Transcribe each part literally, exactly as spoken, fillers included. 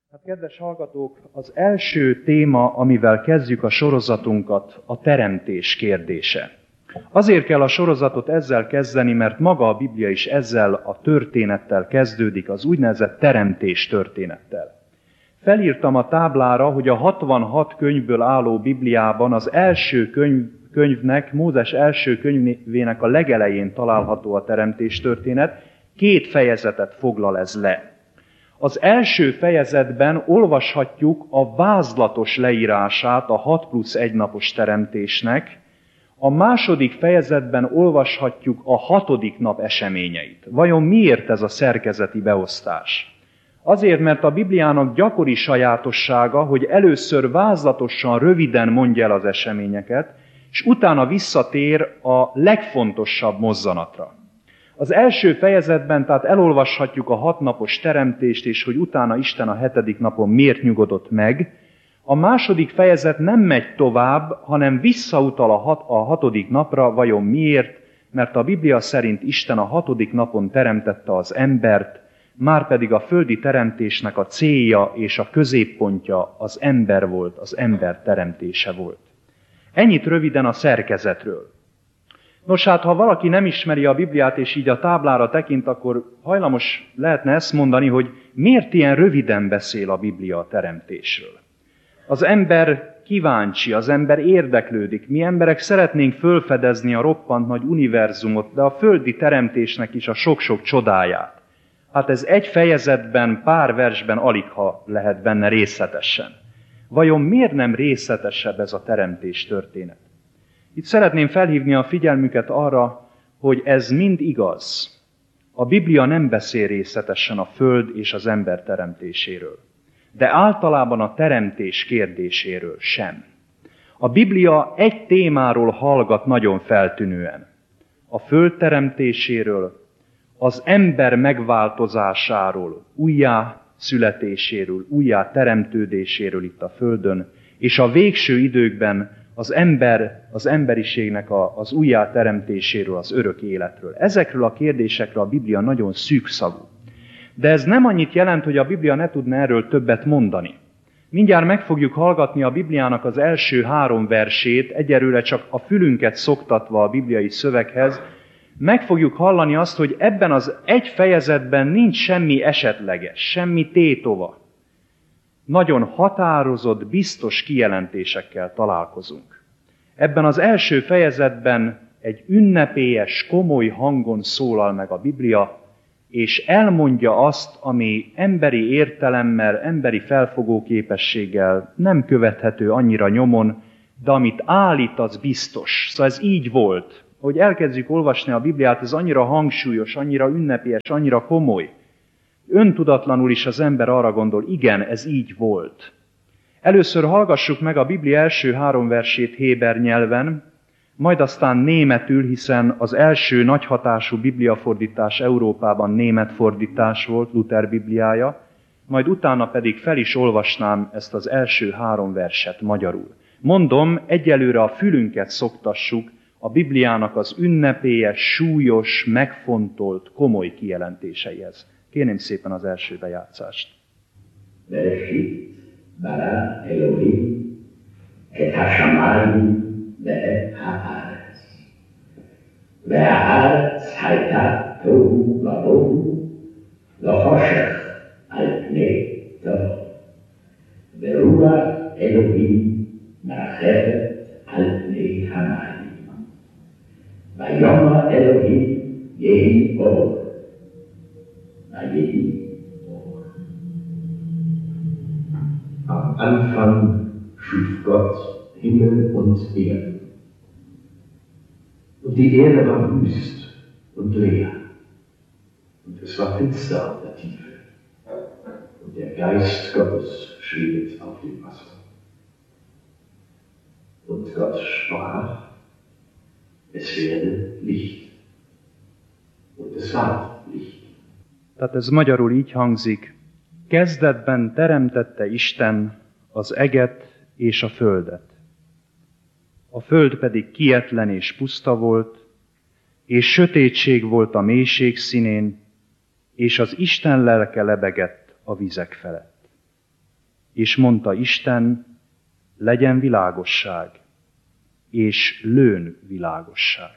Hát kedves hallgatók, az első téma, amivel kezdjük a sorozatunkat, a teremtés kérdése. Azért kell a sorozatot ezzel kezdeni, mert maga a Biblia is ezzel a történettel kezdődik, az úgynevezett teremtés történettel. Felírtam a táblára, hogy a hatvanhat könyvből álló Bibliában az első könyv, könyvnek, Mózes első könyvének a legelején található a teremtés történet, két fejezetet foglal ez le. Az első fejezetben olvashatjuk a vázlatos leírását a hat plusz egy napos teremtésnek, a második fejezetben olvashatjuk a hatodik nap eseményeit. Vajon miért ez a szerkezeti beosztás? Azért, mert a Bibliának gyakori sajátossága, hogy először vázlatosan, röviden mondja el az eseményeket, és utána visszatér a legfontosabb mozzanatra. Az első fejezetben tehát elolvashatjuk a hatnapos teremtést, és hogy utána Isten a hetedik napon miért nyugodott meg. A második fejezet nem megy tovább, hanem visszautal a, hat, a hatodik napra, vajon miért? Mert a Biblia szerint Isten a hatodik napon teremtette az embert, márpedig a földi teremtésnek a célja és a középpontja az ember volt, az ember teremtése volt. Ennyit röviden a szerkezetről. Nos hát, ha valaki nem ismeri a Bibliát, és így a táblára tekint, akkor hajlamos lehetne ezt mondani, hogy miért ilyen röviden beszél a Biblia a teremtésről. Az ember kíváncsi, az ember érdeklődik. Mi emberek szeretnénk fölfedezni a roppant nagy univerzumot, de a földi teremtésnek is a sok-sok csodáját. Hát ez egy fejezetben, pár versben aligha lehet benne részletesen. Vajon miért nem részletesebb ez a teremtés történet? Itt szeretném felhívni a figyelmüket arra, hogy ez mind igaz. A Biblia nem beszél részletesen a föld és az ember teremtéséről, de általában a teremtés kérdéséről sem. A Biblia egy témáról hallgat nagyon feltűnően. A föld teremtéséről, az ember megváltozásáról, újjá születéséről, újjá teremtődéséről itt a földön, és a végső időkben az ember, az emberiségnek a, az újjáteremtéséről, az örök életről. Ezekről a kérdésekről a Biblia nagyon szűkszavú. De ez nem annyit jelent, hogy a Biblia ne tudna erről többet mondani. Mindjárt meg fogjuk hallgatni a Bibliának az első három versét, egyelőre csak a fülünket szoktatva a bibliai szöveghez, meg fogjuk hallani azt, hogy ebben az egy fejezetben nincs semmi esetleges, semmi tétova. Nagyon határozott, biztos kijelentésekkel találkozunk. Ebben az első fejezetben egy ünnepélyes, komoly hangon szólal meg a Biblia, és elmondja azt, ami emberi értelemmel, emberi felfogóképességgel nem követhető annyira nyomon, de amit állít, az biztos. Szóval ez így volt. Hogy elkezdjük olvasni a Bibliát, ez annyira hangsúlyos, annyira ünnepélyes, annyira komoly. Öntudatlanul is az ember arra gondol, igen, ez így volt. Először hallgassuk meg a Biblia első három versét héber nyelven, majd aztán németül, hiszen az első nagyhatású bibliafordítás Európában német fordítás volt, Luther Bibliája, majd utána pedig fel is olvasnám ezt az első három verset magyarul. Mondom, egyelőre a fülünket szoktassuk a Bibliának az ünnepélyes, súlyos, megfontolt, komoly kijelentéseihez. Kérném szépen az első bejátszást. Bereshit bara Elohim et hashamayim ve'et ha'aretz. Ve'ha'aretz hayta tohu va'bohu v'choshech al pnei tov. Ve'ruach Elohim meracheret al pnei hamayim. Va'yoma Elohim yehi or. Am Anfang schuf Gott Himmel und Erde. Und die Erde war wüst und leer. Und es war finster auf der Tiefe. Und der Geist Gottes schwebet auf dem Wasser. Und Gott sprach, es werde Licht. Und es ward Licht. Tehát ez magyarul így hangzik, kezdetben teremtette Isten az eget és a földet. A föld pedig kietlen és puszta volt, és sötétség volt a mélység színén, és az Isten lelke lebegett a vizek felett. És mondta Isten, legyen világosság, és lőn világosság.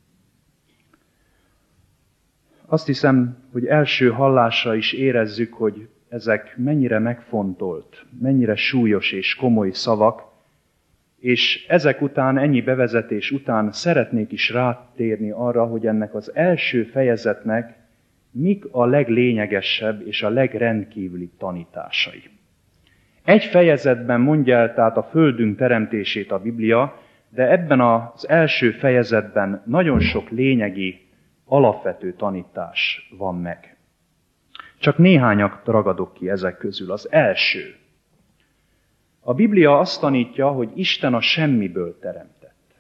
Azt hiszem, hogy első hallásra is érezzük, hogy ezek mennyire megfontolt, mennyire súlyos és komoly szavak, és ezek után, ennyi bevezetés után szeretnék is rátérni arra, hogy ennek az első fejezetnek mik a leglényegesebb és a legrendkívülibb tanításai. Egy fejezetben mondja el tehát a földünk teremtését a Biblia, de ebben az első fejezetben nagyon sok lényegi, alapvető tanítás van meg. Csak néhányat ragadok ki ezek közül. Az első. A Biblia azt tanítja, hogy Isten a semmiből teremtett.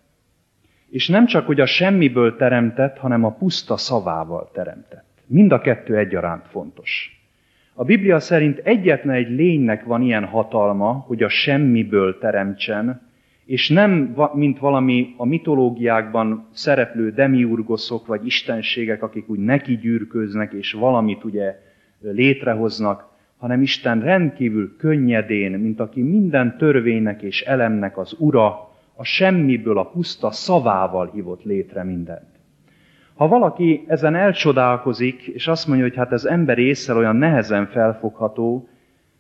És nem csak, hogy a semmiből teremtett, hanem a puszta szavával teremtett. Mind a kettő egyaránt fontos. A Biblia szerint egyetlen egy lénynek van ilyen hatalma, hogy a semmiből teremtsen, és nem mint valami a mitológiákban szereplő demiurgoszok vagy istenségek, akik úgy neki gyűrköznek és valamit ugye létrehoznak, hanem Isten rendkívül könnyedén, mint aki minden törvénynek és elemnek az ura, a semmiből, a puszta szavával hívott létre mindent. Ha valaki ezen elcsodálkozik, és azt mondja, hogy hát ez ember ésszel olyan nehezen felfogható,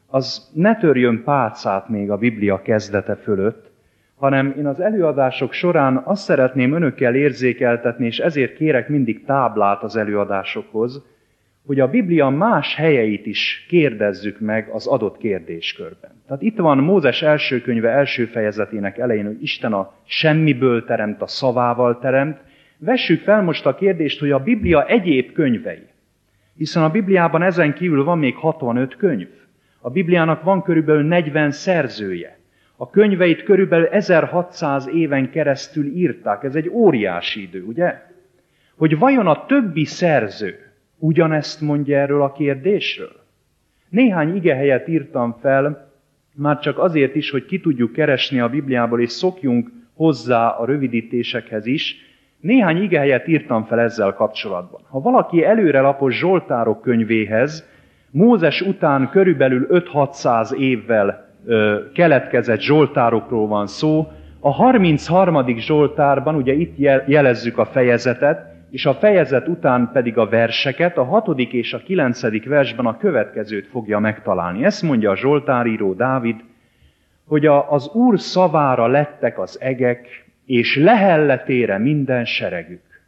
az ne törjön pálcát még a Biblia kezdete fölött, hanem én az előadások során azt szeretném önökkel érzékeltetni, és ezért kérek mindig táblát az előadásokhoz, hogy a Biblia más helyeit is kérdezzük meg az adott kérdéskörben. Tehát itt van Mózes első könyve első fejezetének elején, hogy Isten a semmiből teremt, a szavával teremt. Vessük fel most a kérdést, hogy a Biblia egyéb könyvei. Hiszen a Bibliában ezen kívül van még hatvanöt könyv. A Bibliának van körülbelül negyven szerzője. A könyveit körülbelül ezerhatszáz éven keresztül írták. Ez egy óriási idő, ugye? Hogy vajon a többi szerző ugyanezt mondja erről a kérdésről? Néhány igehelyet írtam fel, már csak azért is, hogy ki tudjuk keresni a Bibliából, és szokjunk hozzá a rövidítésekhez is. Néhány igehelyet írtam fel ezzel kapcsolatban. Ha valaki előre lapos Zsoltárok könyvéhez, Mózes után körülbelül öt-hatszáz évvel ö, keletkezett Zsoltárokról van szó, a harmincharmadik Zsoltárban, ugye itt jelezzük a fejezetet, és a fejezet után pedig a verseket, a hatodik és a kilencedik versben a következőt fogja megtalálni. Ezt mondja a Zsoltáríró Dávid, hogy a, az Úr szavára lettek az egek, és lehelletére minden seregük.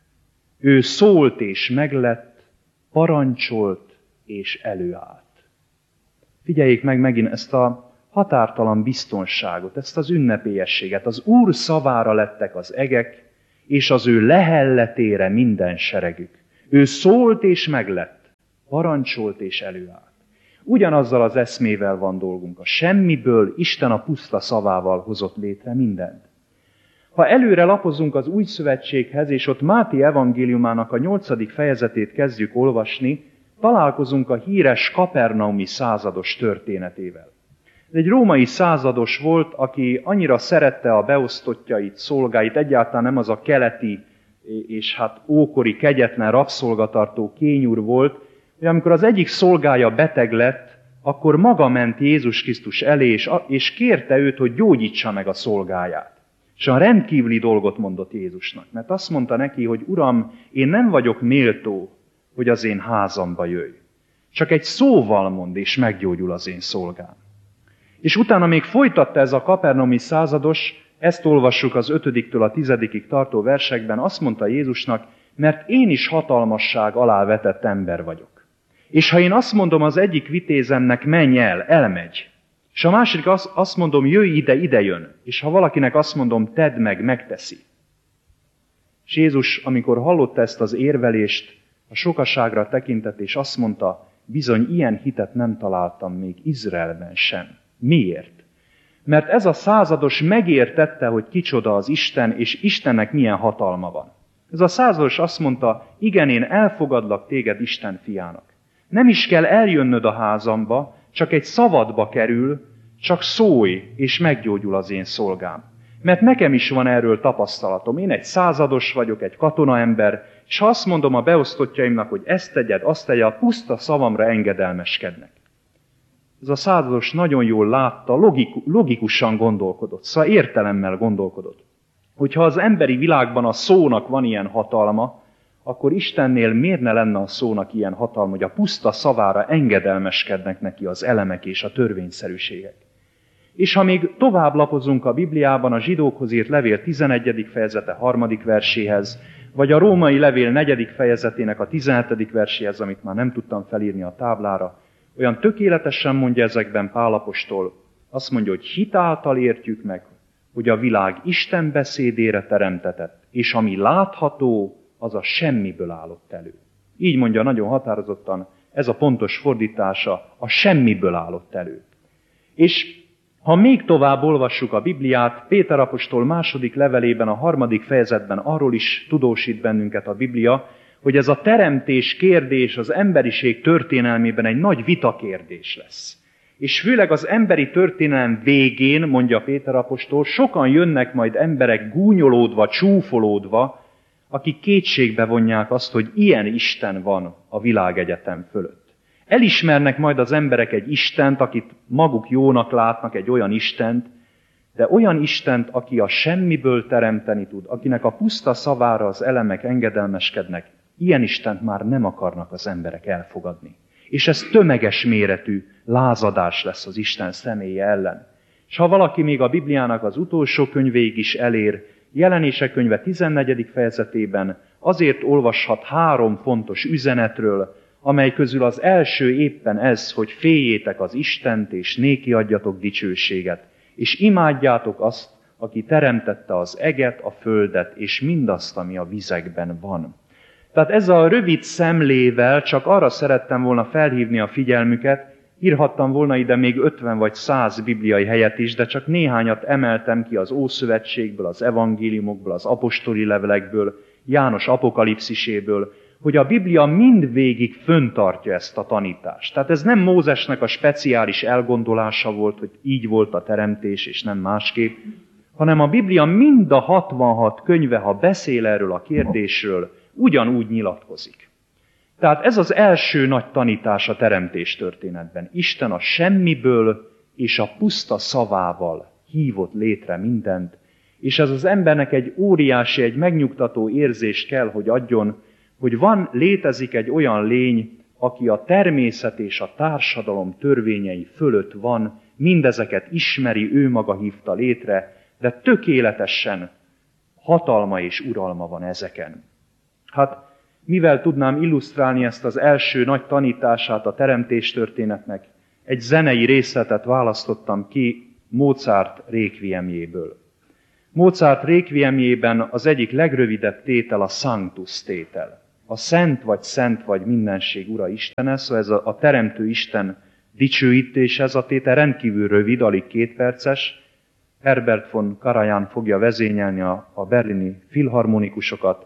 Ő szólt és meglett, parancsolt és előállt. Figyeljék meg megint ezt a határtalan biztonságot, ezt az ünnepélyességet. Az Úr szavára lettek az egek, és az ő lehelletére minden seregük. Ő szólt és meglett, parancsolt és előállt. Ugyanazzal az eszmével van dolgunk. A semmiből Isten a puszta szavával hozott létre mindent. Ha előre lapozunk az Új Szövetséghez, és ott Máté evangéliumának a nyolcadik fejezetét kezdjük olvasni, találkozunk a híres kapernaumi százados történetével. Ez egy római százados volt, aki annyira szerette a beosztottjait, szolgáit, egyáltalán nem az a keleti és hát ókori kegyetlen rabszolgatartó kényúr volt, hogy amikor az egyik szolgája beteg lett, akkor maga ment Jézus Krisztus elé, és, és kérte őt, hogy gyógyítsa meg a szolgáját. És a rendkívüli dolgot mondott Jézusnak, mert azt mondta neki, hogy Uram, én nem vagyok méltó, hogy az én házamba jöjj. Csak egy szóval mond, és meggyógyul az én szolgám. És utána még folytatta ez a kapernaumi százados, ezt olvassuk az ötödiktől a tizedikig tartó versekben, azt mondta Jézusnak, mert én is hatalmasság alá vetett ember vagyok. És ha én azt mondom az egyik vitézemnek, menj el, elmegy. És a másik azt, azt mondom, jöjj ide, ide jön. És ha valakinek azt mondom, tedd meg, megteszi. És Jézus, amikor hallotta ezt az érvelést, a sokaságra tekintett, és azt mondta, bizony ilyen hitet nem találtam még Izraelben sem. Miért? Mert ez a százados megértette, hogy kicsoda az Isten, és Istennek milyen hatalma van. Ez a százados azt mondta, igen, én elfogadlak téged Isten fiának. Nem is kell eljönnöd a házamba, csak egy szavadba kerül, csak szólj, és meggyógyul az én szolgám. Mert nekem is van erről tapasztalatom. Én egy százados vagyok, egy katonaember, és ha azt mondom a beosztottjaimnak, hogy ezt tegyed, azt tegyed, a puszta szavamra engedelmeskednek. ez a százados nagyon jól látta, logik- logikusan gondolkodott, szóval értelemmel gondolkodott. Hogyha az emberi világban a szónak van ilyen hatalma, akkor Istennél miért ne lenne a szónak ilyen hatalma, hogy a puszta szavára engedelmeskednek neki az elemek és a törvényszerűségek. És ha még tovább lapozunk a Bibliában, a zsidókhoz írt levél tizenegyedik fejezete harmadik verséhez, vagy a római levél negyedik fejezetének a tizenhetedik verséhez, amit már nem tudtam felírni a táblára, olyan tökéletesen mondja ezekben Pál apostol, azt mondja, hogy hit által értjük meg, hogy a világ Isten beszédére teremtetett, és ami látható, az a semmiből állott elő. Így mondja nagyon határozottan, ez a pontos fordítása, a semmiből állott elő. És ha még tovább olvassuk a Bibliát, Péter apostol második levelében, a harmadik fejezetben arról is tudósít bennünket a Biblia, hogy ez a teremtés kérdés az emberiség történelmében egy nagy vitakérdés lesz. És főleg az emberi történelem végén, mondja Péter apostol, sokan jönnek majd emberek gúnyolódva, csúfolódva, akik kétségbe vonják azt, hogy ilyen Isten van a világegyetem fölött. Elismernek majd az emberek egy Istent, akit maguk jónak látnak, egy olyan Istent, de olyan Istent, aki a semmiből teremteni tud, akinek a puszta szavára az elemek engedelmeskednek, ilyen Istent már nem akarnak az emberek elfogadni. És ez tömeges méretű lázadás lesz az Isten személye ellen. És ha valaki még a Bibliának az utolsó könyvéig is elér, Jelenések könyve tizennegyedik fejezetében azért olvashat három fontos üzenetről, amely közül az első éppen ez, hogy féljétek az Istent, és néki adjatok dicsőséget, és imádjátok azt, aki teremtette az eget, a földet, és mindazt, ami a vizekben van. Tehát ez a rövid szemlével csak arra szerettem volna felhívni a figyelmüket, írhattam volna ide még ötven vagy száz bibliai helyet is, de csak néhányat emeltem ki az Ószövetségből, az evangéliumokból, az apostoli levelekből, János apokalipsziséből, hogy a Biblia mindvégig föntartja ezt a tanítást. Tehát ez nem Mózesnek a speciális elgondolása volt, hogy így volt a teremtés, és nem másképp, hanem a Biblia mind a hatvanhat könyve, ha beszél erről a kérdésről, ugyanúgy nyilatkozik. Tehát ez az első nagy tanítás a teremtés történetben. Isten a semmiből és a puszta szavával hívott létre mindent, és ez az embernek egy óriási, egy megnyugtató érzést kell, hogy adjon, hogy van, létezik egy olyan lény, aki a természet és a társadalom törvényei fölött van, mindezeket ismeri, ő maga hívta létre, de tökéletesen hatalma és uralma van ezeken. Hát, mivel tudnám illusztrálni ezt az első nagy tanítását a teremtéstörténetnek, egy zenei részletet választottam ki Mozart rékviemjéből. Mozart rékviemjében az egyik legrövidebb tétel a Sanctus tétel. A szent vagy szent vagy mindenség Ura Istene, szóval ez a, a teremtő Isten dicsőítés, ez a tétel rendkívül rövid, alig két perces. Herbert von Karajan fogja vezényelni a, a berlini filharmonikusokat.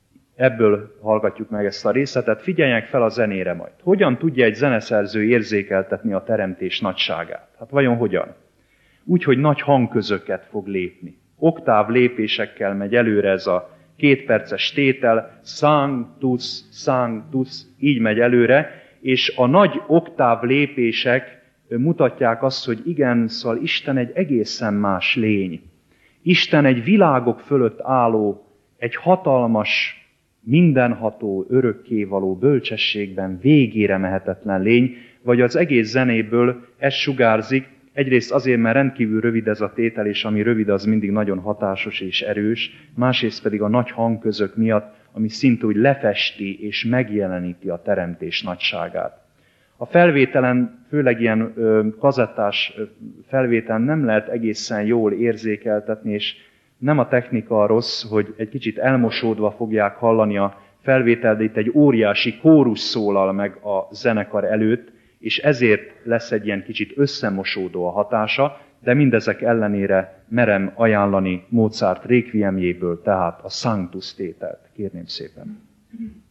Ebből hallgatjuk meg ezt a részletet. Figyeljenek fel a zenére majd. Hogyan tudja egy zeneszerző érzékeltetni a teremtés nagyságát? Hát vajon hogyan? Úgy, hogy nagy hangközöket fog lépni. Oktáv lépésekkel megy előre ez a két perces tétel, Sanctus, Sanctus, így megy előre, és a nagy oktáv lépések mutatják azt, hogy igen, szóval Isten egy egészen más lény. Isten egy világok fölött álló, egy hatalmas, mindenható, örökkévaló bölcsességben végére mehetetlen lény, vagy az egész zenéből ez sugárzik, egyrészt azért, mert rendkívül rövid ez a tétel, és ami rövid, az mindig nagyon hatásos és erős, másrészt pedig a nagy hangközök miatt, ami szinte úgy lefesti és megjeleníti a teremtés nagyságát. A felvételen, főleg ilyen ö, kazettás felvételen nem lehet egészen jól érzékeltetni, és nem a technika rossz, hogy egy kicsit elmosódva fogják hallani a felvételt, de itt egy óriási kórus szólal meg a zenekar előtt, és ezért lesz egy ilyen kicsit összemosódó a hatása, de mindezek ellenére merem ajánlani Mozart rékviemjéből, tehát a Sanctus tételt. Kérném szépen.